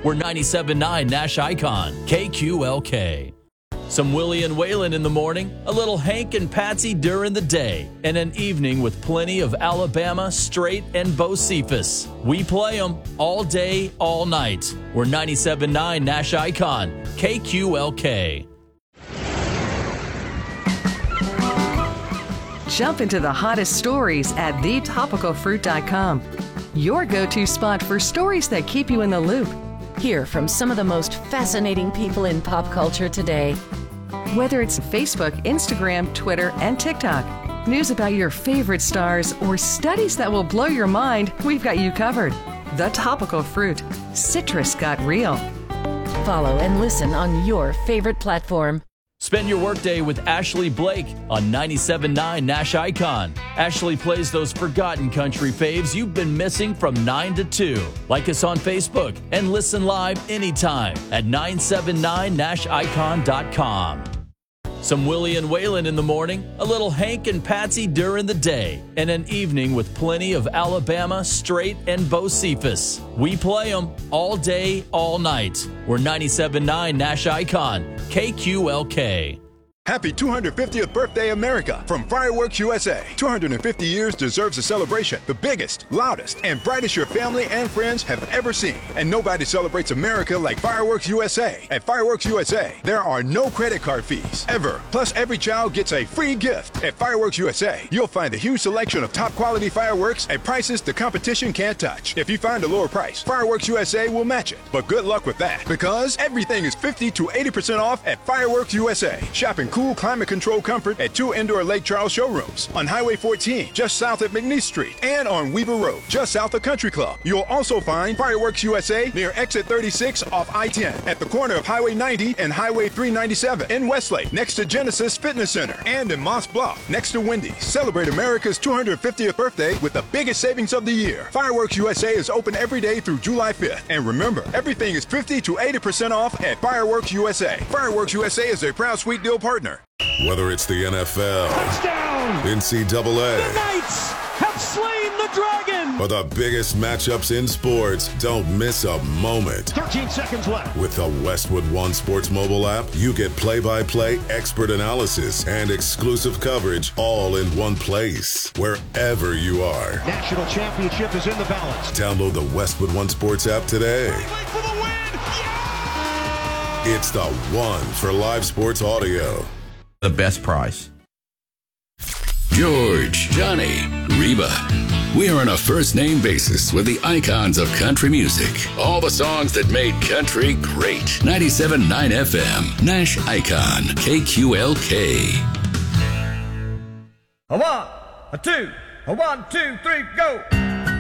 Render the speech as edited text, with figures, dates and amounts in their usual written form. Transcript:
We're 97.9 Nash Icon, KQLK. Some Willie and Waylon in the morning, a little Hank and Patsy during the day, and an evening with plenty of Alabama, Straight, and Bo Cephas. We play them all day, all night. We're 97.9 Nash Icon, KQLK. Jump into the hottest stories at thetopicalfruit.com. Your go-to spot for stories that keep you in the loop. Hear from some of the most fascinating people in pop culture today. Whether it's Facebook, Instagram, Twitter, and TikTok, news about your favorite stars, or studies that will blow your mind, we've got you covered. The Topical Fruit. Citrus got real. Follow and listen on your favorite platform. Spend your workday with Ashley Blake on 97.9 Nash Icon. Ashley plays those forgotten country faves you've been missing from 9 to 2. Like us on Facebook and listen live anytime at 979nashicon.com. Some Willie and Waylon in the morning, a little Hank and Patsy during the day, and an evening with plenty of Alabama, Straight, and Bo Cephas. We play them all day, all night. We're 97.9 Nash Icon, KQLK. Happy 250th birthday, America, from Fireworks USA. 250 years deserves a celebration, the biggest, loudest, and brightest your family and friends have ever seen. And nobody celebrates America like Fireworks USA. At Fireworks USA, there are no credit card fees, ever. Plus, every child gets a free gift. At Fireworks USA, you'll find a huge selection of top-quality fireworks at prices the competition can't touch. If you find a lower price, Fireworks USA will match it. But good luck with that, because everything is 50 to 80% off at Fireworks USA. Shopping cool climate control comfort at 2 indoor Lake Charles showrooms on Highway 14, just south of McNeese Street, and on Weaver Road, just south of Country Club. You'll also find Fireworks USA near exit 36 off I-10 at the corner of Highway 90 and Highway 397 in Westlake, next to Genesis Fitness Center, and in Moss Bluff, next to Wendy's. Celebrate America's 250th birthday with the biggest savings of the year. Fireworks USA is open every day through July 5th. And remember, everything is 50 to 80% off at Fireworks USA. Fireworks USA is a proud Sweet Deal partner. Whether it's the NFL, touchdown, NCAA, the Knights have slain the dragon, or the biggest matchups in sports, don't miss a moment. 13 seconds left. With the Westwood One Sports mobile app, you get play-by-play expert analysis and exclusive coverage all in one place, wherever you are. National championship is in the balance. Download the Westwood One Sports app today. For the win. Yeah! It's the one for live sports audio. The best price. George, Johnny, Reba. We are on a first-name basis with the icons of country music. All the songs that made country great. 97.9 FM, Nash Icon, KQLK. A 1, a 2, a 1, 2, 3, go!